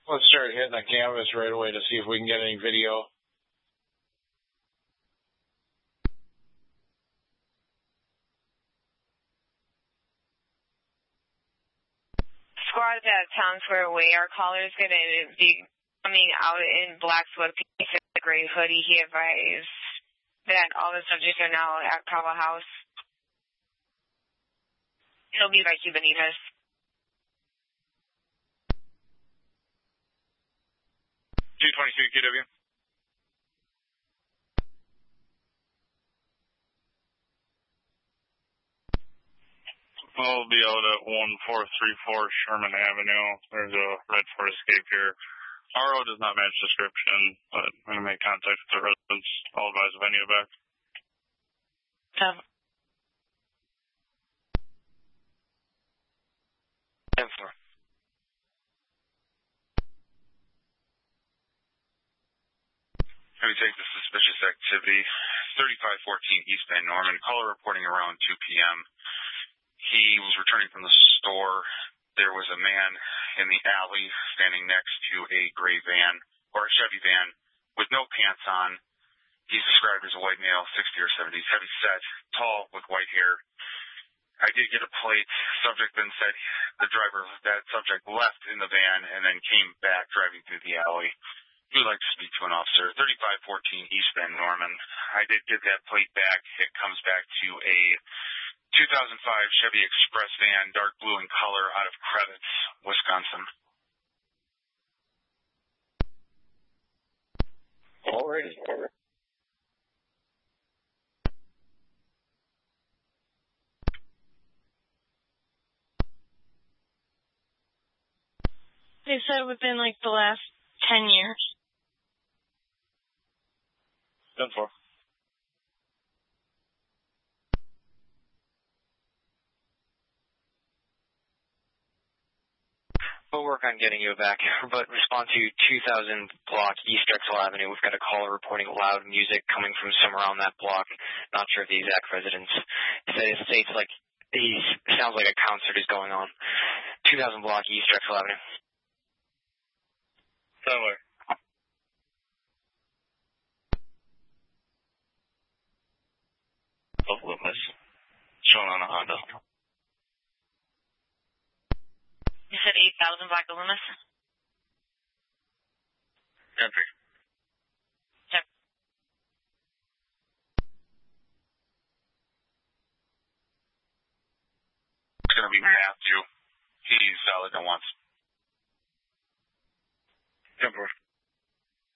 Let's start hitting the canvas right away to see if we can get any video. Squad's at Town Square Way. Our caller's going to be coming out in black sweatpants and a gray hoodie. He advised that all the subjects are now at Bravo House. He'll be by Cubanitas. 222 QW. We'll be out at 1434 Sherman Avenue. There's a red Ford Escape here. RO does not match description, but I'm going to make contact with the residents. I'll advise of any back. 10-4. We take the suspicious activity, 3514 East Van Norman. Caller reporting around 2 p.m. He was returning from the store. There was a man in the alley standing next to a gray van, or a Chevy van, with no pants on. He's described as a white male, 60 or 70s, heavy set, tall, with white hair. I did get a plate. Subject then said that subject left in the van and then came back driving through the alley. He would like to speak to an officer. 3514 East Van Norman. I did get that plate back. It comes back to a 2005 Chevy Express van, dark blue in color, out of Krebitz, Wisconsin. Alrighty. They said within like the last 10 years. 10-4. We'll work on getting you back, but respond to 2000 block East Drexel Avenue. We've got a caller reporting loud music coming from somewhere on that block. Not sure of the exact residence. It states like sounds like a concert is going on. 2000 block East Drexel Avenue. Tyler. Of Loomis. Shown on a Honda. You said 8,000 Black Loomis? Country. Yep. It's going to be Matthew. He's valid at once. 10-4.